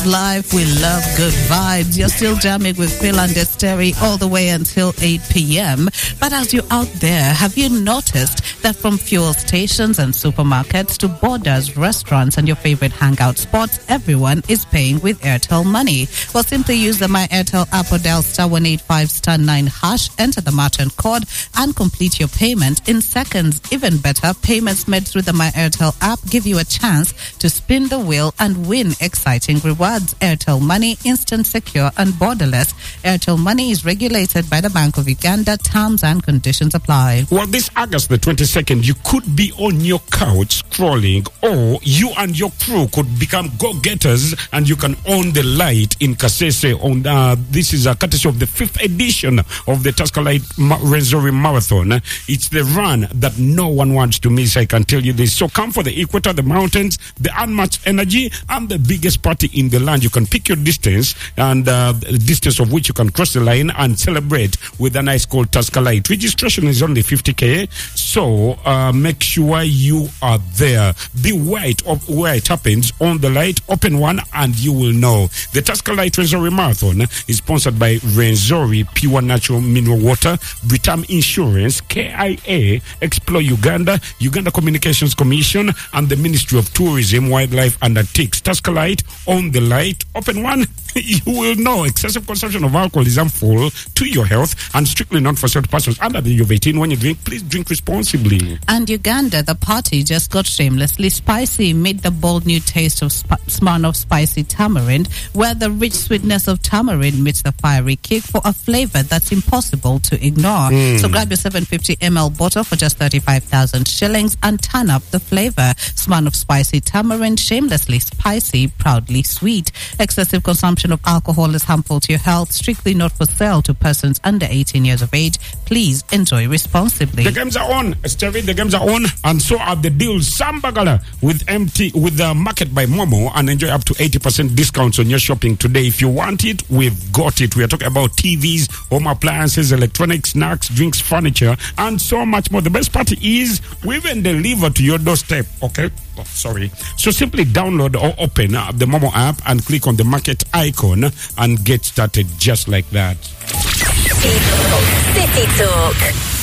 Life, we love good vibes. You're still jamming with Phil and Esteri all the way until 8 p.m. But as you're out there, have you noticed that from fuel stations and supermarkets to borders, restaurants, and your favorite hangout spots, everyone is paying with Airtel Money? Well, simply use the My Airtel app or dial *185*9#, enter the Martin code, and complete your payment in seconds. Even better, payments made through the My Airtel app give you a chance to spin the wheel and win exciting rewards. Airtel Money, instant, secure, and borderless. Airtel Money is regulated by the Bank of Uganda. Terms and conditions apply. Well, this August the 22nd, you could be on your couch scrolling, or you and your crew could become go-getters and you can own the light in Kasese. This is a courtesy of the 5th edition of the Tusker Light Rwenzori Marathon. It's the run that no one wants to miss, I can tell you this. So come for the equator, the mountains, the unmatched energy, and the biggest party in the land. You can pick your distance, and the distance of which you can cross the line and celebrate with an ice cold Tusker Light. Registration is only 50k, so make sure you are there. Be where it happens on the light. Open one and you will know. The Tusker Light Rwenzori Marathon is sponsored by Rwenzori Pure Natural Mineral Water, Britam Insurance, KIA, Explore Uganda, Uganda Communications Commission, and the Ministry of Tourism, Wildlife, and Antiques. Tusker Light, on the light. Open one, you will know. Excessive consumption of alcohol is harmful to your health and strictly not for certain persons under the age of 18. When you drink, please drink responsibly. And Uganda, the party just got shamelessly spicy. Meet the bold new taste of Smirnoff Spicy Tamarind, where the rich sweetness of tamarind meets the fiery kick for a flavor that's impossible to ignore. So grab your 750 ml bottle for just 35,000 shillings and turn up the flavor. Smirnoff Spicy Tamarind, shamelessly spicy, proudly sweet. Excessive consumption of alcohol is harmful to your health, strictly not for sale to persons under 18 years of age. Please enjoy responsibly. The games are on, Esteri. The games are on, and so are the deals. Sambagala with the Market by Momo, and enjoy up to 80% discounts on your shopping today. If you want it, we've got it. We are talking about TVs, home appliances, electronics, snacks, drinks, furniture, and so much more. The best part is we even deliver to your doorstep. Okay. Oh, sorry. So simply download or open up the Momo app and click on the market icon and get started just like that. City Talk.